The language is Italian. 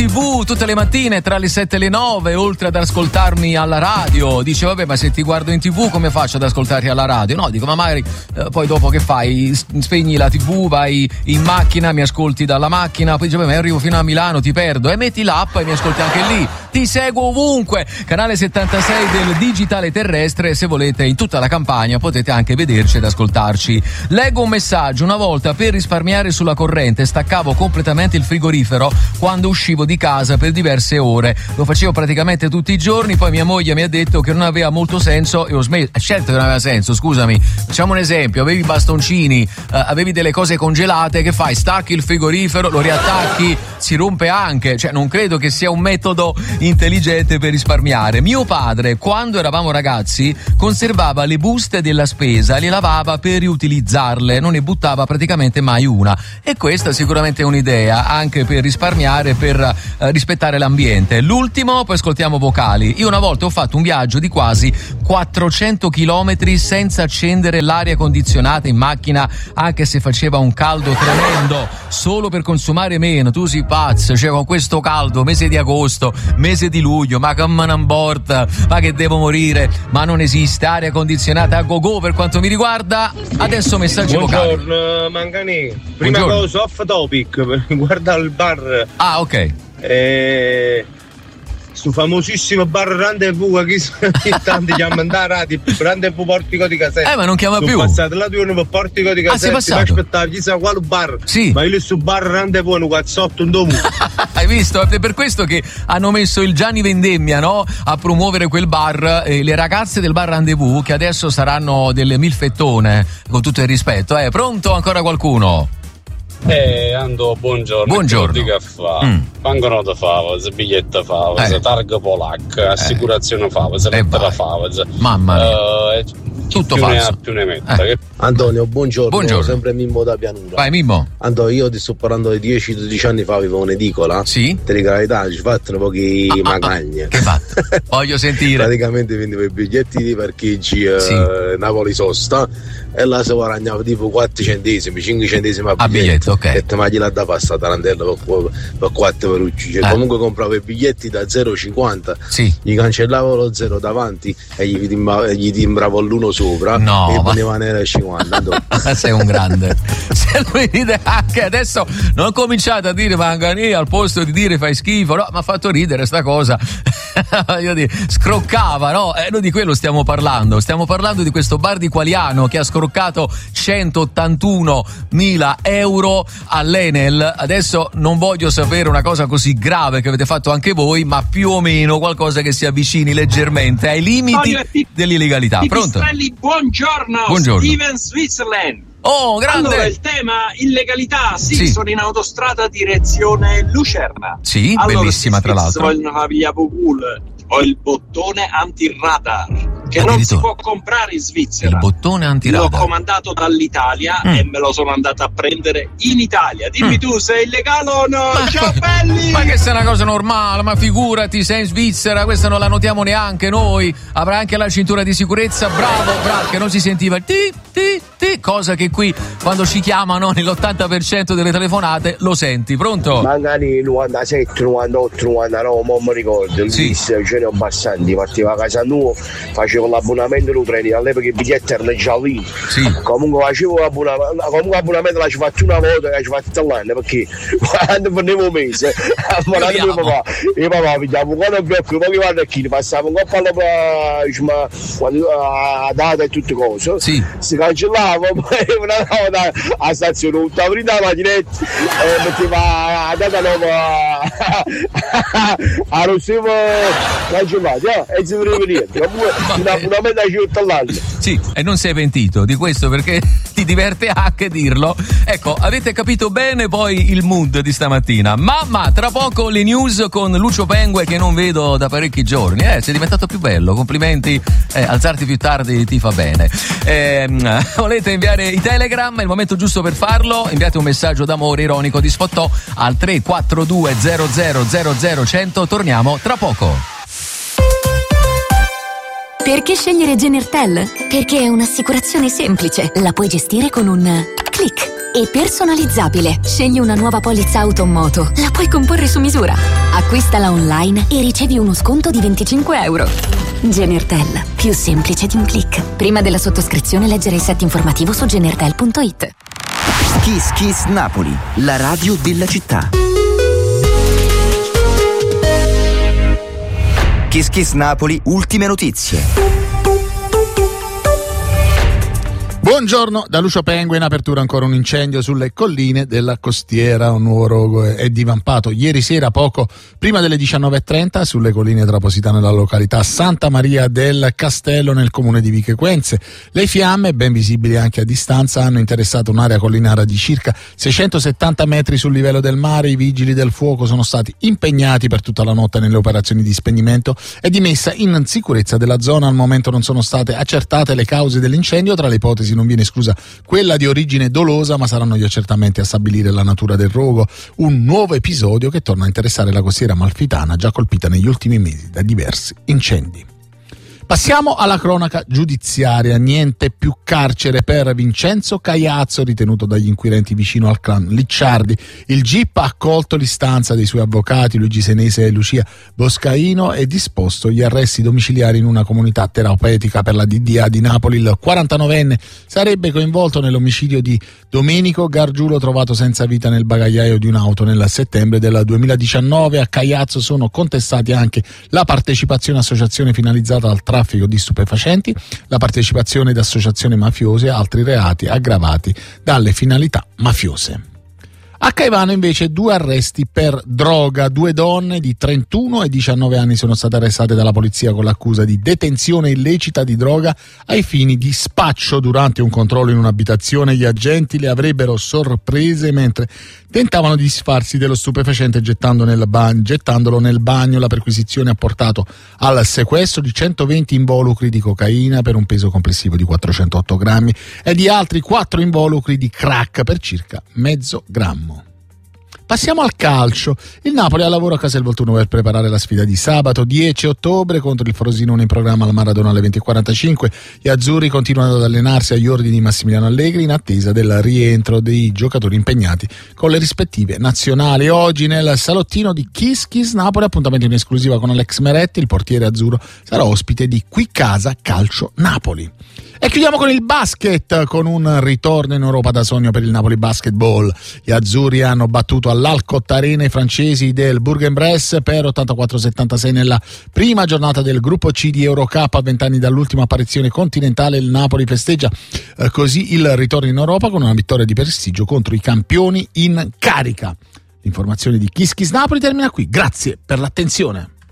TV tutte le mattine tra le 7 e le 9, oltre ad ascoltarmi alla radio. Dice vabbè, ma se ti guardo in TV come faccio ad ascoltarti alla radio? No, dico ma magari poi dopo che fai? Spegni la TV, vai in macchina, mi ascolti dalla macchina, poi dice vabbè, ma arrivo fino a Milano, ti perdo, e metti l'app e mi ascolti anche lì. Ti seguo ovunque. Canale 76 del digitale terrestre, se volete in tutta la Campania potete anche vederci ed ascoltarci. Leggo un messaggio: una volta per risparmiare sulla corrente staccavo completamente il frigorifero quando uscivo di casa per diverse ore. Lo facevo praticamente tutti i giorni, poi mia moglie mi ha detto che non aveva molto senso e ho smesso. Certo che non aveva senso, scusami. Facciamo un esempio: avevi i bastoncini, avevi delle cose congelate, che fai? Stacchi il frigorifero, lo riattacchi, si rompe anche. Cioè non credo che sia un metodo intelligente per risparmiare. Mio padre, quando eravamo ragazzi, conservava le buste della spesa, le lavava per riutilizzarle, non ne buttava praticamente mai una, e questa è sicuramente un'idea anche per risparmiare, per rispettare l'ambiente. L'ultimo, poi ascoltiamo vocali. Io una volta ho fatto un viaggio di quasi 400 chilometri senza accendere l'aria condizionata in macchina, anche se faceva un caldo tremendo, solo per consumare meno. Tu sei pazzo, cioè con questo caldo, mese di agosto, mese di luglio, ma come non importa, ma che devo morire, ma non esiste aria condizionata a go-go per quanto mi riguarda. Adesso messaggi vocali. Buongiorno Manganì, prima cosa off topic, guarda il bar. Ah, ok. Sto famosissimo bar Rendezvous che tanti chiamano andare a Rendezvous Portico di Caserta. Ma non chiama più. Sono passato là per Portico di Caserta, sei passato? mi aspettavo chissà quale bar. Sì. Ma io su bar Rendezvous un cazzotto un domo. Hai visto? È per questo che hanno messo il Gianni Vendemmia, no? A promuovere quel bar, le ragazze del bar Rendezvous, che adesso saranno delle milfettone, con tutto il rispetto. Pronto? Ancora qualcuno? Ando, buongiorno. Buongiorno. Che fa? Banconota favas, biglietta favas, targa polacca, assicurazione favas, lettera favas. Mamma mia. Tutto falso. Più ne metta. Antonio, buongiorno. Buongiorno. Sempre Mimmo da Pianura. Vai Mimmo. Antonio, io ti sto parlando di 10-12 anni fa, avevo un'edicola. Sì. Te legalità, ci fatto pochi magagne. Che fatto? Voglio sentire. Praticamente vendevo i biglietti di parcheggi Napoli Sosta, e là si guadagnava tipo 4 centesimi, 5 centesimi a biglietto. Ok. E te magli la da pasta tarantella per 4 per uccidere. Comunque compravo i biglietti da 0,50, gli cancellavo lo 0 davanti e gli timbravo l'1 sopra, e poneva nera 50. Sei un grande. Se lui ride anche adesso, non cominciate a dire Manganì al posto di dire fai schifo, no, mi ha fatto ridere sta cosa. Io scroccava, no? Noi di quello stiamo parlando di questo bar di Qualiano che ha scroccato 181.000 euro all'Enel. Adesso non voglio sapere una cosa così grave che avete fatto anche voi, ma più o meno qualcosa che si avvicini leggermente ai limiti dell'illegalità. Pronto? Buongiorno. Steven Switzerland. Oh, grande! Allora, il tema illegalità, sono in autostrada direzione Lucerna. Sì, allora, bellissima tra l'altro. Ho il bottone antiradar che non si può comprare in Svizzera. Il bottone antiradar. L'ho comandato dall'Italia e me lo sono andato a prendere in Italia. Dimmi tu, sei illegale o no? Ciao belli! Ma che sia una cosa normale, ma figurati, sei in Svizzera, questa non la notiamo neanche noi. Avrà anche la cintura di sicurezza, bravo, che non si sentiva il ti, cosa che qui quando ci chiamano nell'80% delle telefonate lo senti. Pronto? Magari 97, 98, 99, non mi ricordo. Ce ne ho abbastanti, partiva a casa nuova, facevo l'abbonamento ai treni, all'epoca i biglietti erano già lì. Comunque facevo l'abbonamento, l'ho fatto una volta e l'ho fatto l'anno, perché quando prendevo un mese mio papà pigliavo quando blocco, poi guarda chi passavo un po' a data e tutte cose, si cancellava, poi una volta a stazione tutta prima la macchinetta e metteva a data nuova a Rossivo cancellati, e si deve venire comunque un abbonamento a 50 all'anno. Sì, e non sei pentito di questo perché ti diverte anche dirlo. Ecco, avete capito bene poi il mood di stamattina. Ma tra poco le news con Lucio Pengue che non vedo da parecchi giorni. Sei diventato più bello, complimenti, alzarti più tardi ti fa bene. Volete inviare i Telegram? È il momento giusto per farlo. Inviate un messaggio d'amore ironico di Sfottò al 342 00 100. Torniamo tra poco. Perché scegliere Genertel? Perché è un'assicurazione semplice, la puoi gestire con un click. e personalizzabile. Scegli una nuova polizza auto o moto. La puoi comporre su misura. Acquistala online e ricevi uno sconto di €25. Genertel, più semplice di un click. Prima della sottoscrizione leggere il set informativo su genertel.it. Kiss Kiss Napoli, la radio della città. Kiss Kiss Napoli, ultime notizie. Buongiorno, da Lucio Pengue. In apertura ancora un incendio sulle colline della costiera. Un nuovo rogo è divampato ieri sera poco prima delle 19:30 sulle colline tra Positano e la località Santa Maria del Castello nel comune di Vico Equense. Le fiamme, ben visibili anche a distanza, hanno interessato un'area collinare di circa 670 metri sul livello del mare. I vigili del fuoco sono stati impegnati per tutta la notte nelle operazioni di spegnimento e di messa in sicurezza della zona. Al momento non sono state accertate le cause dell'incendio. Tra le ipotesi non viene esclusa quella di origine dolosa, ma saranno gli accertamenti a stabilire la natura del rogo. Un nuovo episodio che torna a interessare la costiera amalfitana, già colpita negli ultimi mesi da diversi incendi. Passiamo alla cronaca giudiziaria. Niente più carcere per Vincenzo Caiazzo, ritenuto dagli inquirenti vicino al clan Licciardi. Il GIP ha accolto l'istanza dei suoi avvocati Luigi Senese e Lucia Boscaino e disposto gli arresti domiciliari in una comunità terapeutica per la DDA di Napoli. Il 49enne sarebbe coinvolto nell'omicidio di Domenico Gargiulo, trovato senza vita nel bagagliaio di un'auto nel settembre del 2019. A Caiazzo sono contestati anche la partecipazione a associazione finalizzata al traffico di stupefacenti, la partecipazione ad associazioni mafiose e altri reati aggravati dalle finalità mafiose. A Caivano invece 2 arresti per droga. 2 donne di 31 e 19 anni sono state arrestate dalla polizia con l'accusa di detenzione illecita di droga ai fini di spaccio. Durante un controllo in un'abitazione gli agenti le avrebbero sorprese mentre tentavano di disfarsi dello stupefacente gettandolo nel bagno. La perquisizione ha portato al sequestro di 120 involucri di cocaina per un peso complessivo di 408 grammi e di altri 4 involucri di crack per circa mezzo grammo. Passiamo al calcio. Il Napoli ha lavoro a Castelvolturno per preparare la sfida di sabato 10 ottobre contro il Frosinone in programma al Maradona alle 20:45. Gli azzurri continuano ad allenarsi agli ordini di Massimiliano Allegri in attesa del rientro dei giocatori impegnati con le rispettive nazionali. Oggi nel salottino di Kiss Kiss Napoli, appuntamento in esclusiva con Alex Meretti, il portiere azzurro sarà ospite di Qui Casa Calcio Napoli. E chiudiamo con il basket, con un ritorno in Europa da sogno per il Napoli Basketball. Gli azzurri hanno battuto all'Alcott Arena i francesi del Bourg-en-Bresse per 84-76 nella prima giornata del gruppo C di Eurocup. A 20 anni dall'ultima apparizione continentale il Napoli festeggia così il ritorno in Europa con una vittoria di prestigio contro i campioni in carica. L'informazione di Kiss Kiss Napoli termina qui. Grazie per l'attenzione.